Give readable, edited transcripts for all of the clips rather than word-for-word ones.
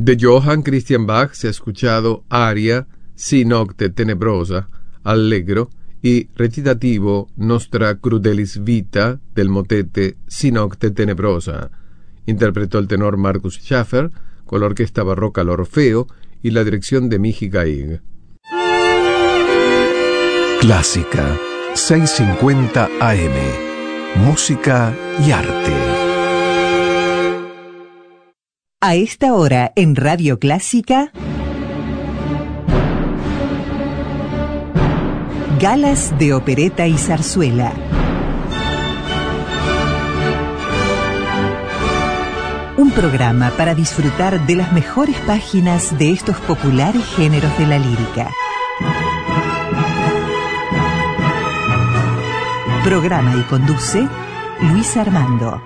De Johann Christian Bach se ha escuchado aria Si nocte tenebrosa, allegro, y recitativo Nostra crudelis vita del motete Si nocte tenebrosa. Interpretó el tenor Markus Schaffer con la orquesta barroca L'Orfeo y la dirección de Michi Gaig. Clásica 650 AM. Música y arte. A esta hora en Radio Clásica, Galas de Opereta y Zarzuela. Un programa para disfrutar de las mejores páginas de estos populares géneros de la lírica. Programa y conduce Luis Armando.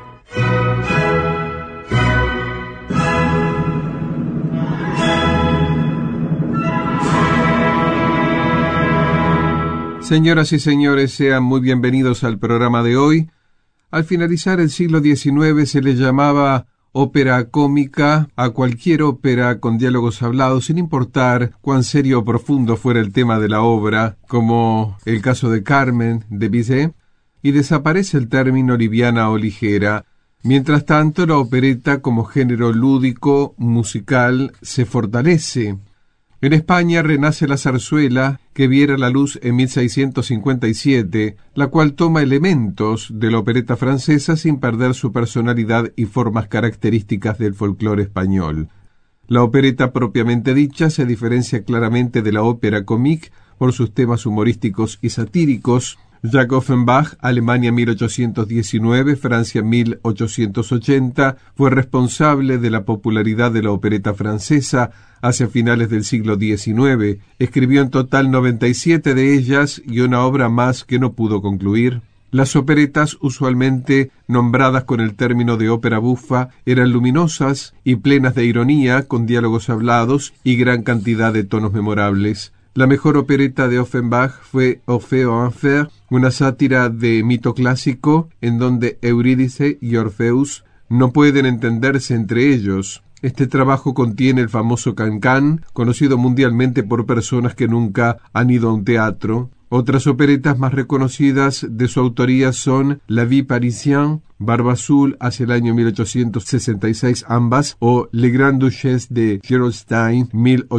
Señoras y señores, sean muy bienvenidos al programa de hoy. Al finalizar el siglo XIX se le llamaba ópera cómica a cualquier ópera con diálogos hablados, sin importar cuán serio o profundo fuera el tema de la obra, como el caso de Carmen de Bizet, y desaparece el término liviana o ligera. Mientras tanto, la opereta como género lúdico, musical, se fortalece. En España renace la zarzuela, que viera la luz en 1657, la cual toma elementos de la opereta francesa sin perder su personalidad y formas características del folclore español. La opereta propiamente dicha se diferencia claramente de la ópera comique por sus temas humorísticos y satíricos. Jacques Offenbach, Alemania 1819, Francia 1880, fue responsable de la popularidad de la opereta francesa hacia finales del siglo XIX. Escribió en total 97 de ellas y una obra más que no pudo concluir. Las operetas, usualmente nombradas con el término de ópera bufa, eran luminosas y plenas de ironía, con diálogos hablados y gran cantidad de tonos memorables. La mejor opereta de Offenbach fue Orfeo Enfer, una sátira de mito clásico en donde Eurídice y Orfeus no pueden entenderse entre ellos. Este trabajo contiene el famoso can-can, conocido mundialmente por personas que nunca han ido a un teatro. Otras operetas más reconocidas de su autoría son La Vie Parisienne, Barba Azul hacia el año 1866 ambas, o Le Grand Duchesse de Gerolstein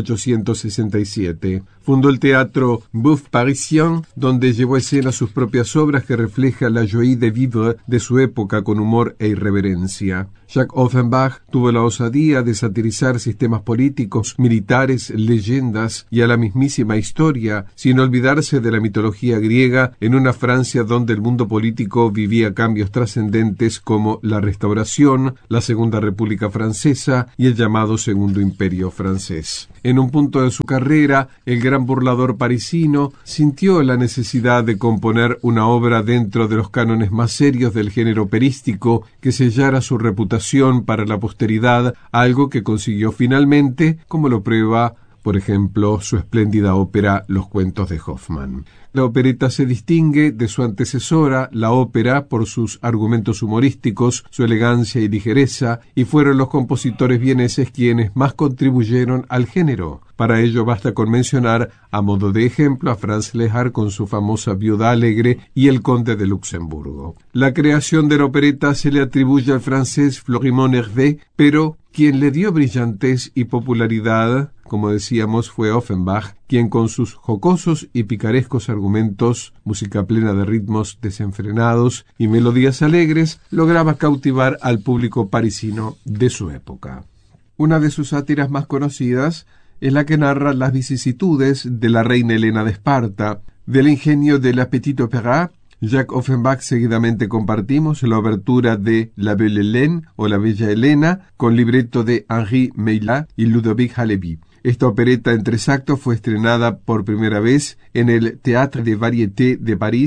1867. Fundó el teatro Bouffe Parisien, donde llevó a escena sus propias obras que reflejan la joie de vivre de su época con humor e irreverencia. Jacques Offenbach tuvo la osadía de satirizar sistemas políticos, militares, leyendas y a la mismísima historia, sin olvidarse de la mitología griega en una Francia donde el mundo político vivía cambios trascendentes como la Restauración, la Segunda República Francesa y el llamado Segundo Imperio Francés. En un punto de su carrera, el gran burlador parisino sintió la necesidad de componer una obra dentro de los cánones más serios del género operístico que sellara su reputación para la posteridad, algo que consiguió finalmente, como lo prueba, por ejemplo, su espléndida ópera Los cuentos de Hoffmann. La opereta se distingue de su antecesora, la ópera, por sus argumentos humorísticos, su elegancia y ligereza, y fueron los compositores vieneses quienes más contribuyeron al género. Para ello basta con mencionar, a modo de ejemplo, a Franz Lehár con su famosa Viuda Alegre y El Conde de Luxemburgo. La creación de la opereta se le atribuye al francés Florimond Hervé, pero quien le dio brillantez y popularidad, como decíamos, fue Offenbach, quien con sus jocosos y picarescos argumentos, música plena de ritmos desenfrenados y melodías alegres, lograba cautivar al público parisino de su época. Una de sus sátiras más conocidas es la que narra las vicisitudes de la reina Helena de Esparta. Del ingenio de la Petite Opéra, Jacques Offenbach seguidamente compartimos la obertura de La Belle Hélène o La Bella Helena, con libreto de Henri Meillat y Ludovic Halévy. Esta opereta en 3 actos fue estrenada por primera vez en el Théâtre des Variétés de París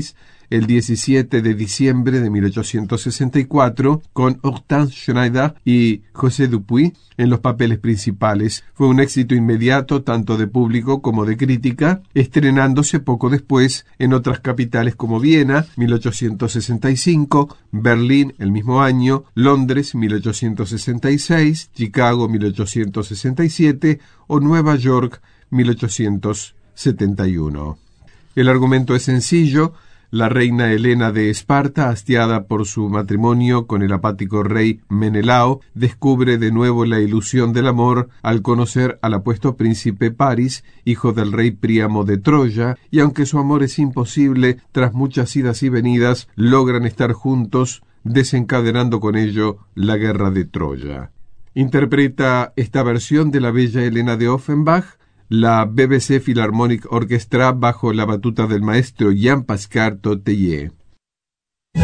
el 17 de diciembre de 1864, con Hortense Schneider y José Dupuy en los papeles principales. Fue un éxito inmediato tanto de público como de crítica, estrenándose poco después en otras capitales como Viena, 1865, Berlín el mismo año, Londres, 1866, Chicago, 1867 o Nueva York, 1871. El argumento es sencillo. La reina Helena de Esparta, hastiada por su matrimonio con el apático rey Menelao, descubre de nuevo la ilusión del amor al conocer al apuesto príncipe Paris, hijo del rey Príamo de Troya, y aunque su amor es imposible, tras muchas idas y venidas, logran estar juntos, desencadenando con ello la guerra de Troya. Interpreta esta versión de la bella Helena de Offenbach la BBC Philharmonic Orchestra bajo la batuta del maestro Jean-Pascal Totellier.